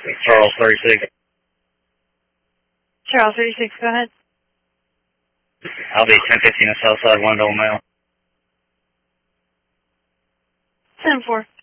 Charles 36. Charles 36, go ahead. I'll be 1015 on Southside, 1 double male. 10-4.